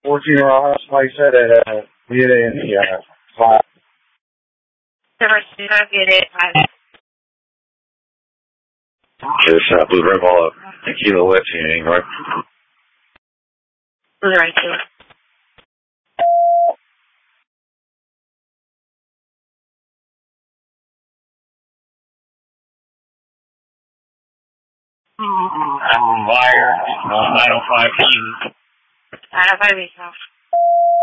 14 hours, like I said, at Vida in the 5. Get it. It's Blue Rebel, Kilo Whiskey, right? Blue right to it. Liar, 905. 905 yourself.